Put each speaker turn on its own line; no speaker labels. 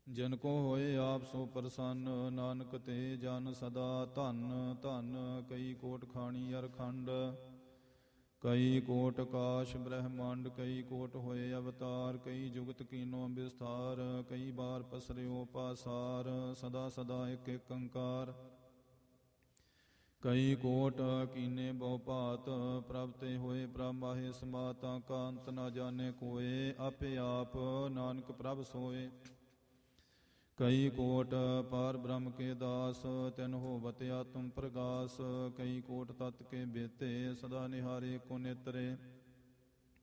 ਜਿਨ ਕੋ ਹੋਏ ਆਪ ਸੋ ਪ੍ਰਸੰਨ, ਨਾਨਕ ਤੇ ਜਨ ਸਦਾ ਧਨ ਧਨ। ਕਈ ਕੋਟ ਖਾਣੀ ਅਰਖੰਡ, ਕਈ ਕੋਟ ਆਕਾਸ਼ ਬ੍ਰਹਮੰਡ, ਕਈ ਕੋਟ ਹੋਏ ਅਵਤਾਰ, ਕਈ ਜੁਗਤ ਕੀਨੋ ਵਿਸਥਾਰ, ਕਈ ਬਾਰ ਪਸਰਿਓ ਪਾਸਾਰ, ਸਦਾ ਸਦਾ ਇਕ ਇਕ ਓੰਕਾਰ। ਕਈ ਕੋਟ ਕੀਨੇ ਬਹੁ ਭਾਤ, ਪ੍ਰਭ ਤੇ ਹੋਏ ਪ੍ਰਭ ਮਾਹੇ ਸਮਾਤਾ, ਕਾ ਅੰਤ ਨਾ ਜਾਣੇ ਕੋਏ, ਆਪੇ ਆਪ ਨਾਨਕ ਪ੍ਰਭ ਸੋਏ। ਕਈ ਕੋਟ ਪਾਰ ਬ੍ਰਹਮ ਕੇ ਦਾਸ, ਤਿਨ ਹੋਵਤ ਆਤਮ ਪ੍ਰਗਾਸ, ਕਈ ਕੋਟ ਤਤ ਕੇ ਬੇਤੇ, ਸਦਾ ਨਿਹਾਰੇ ਕੋ ਨੇਤਰੇ।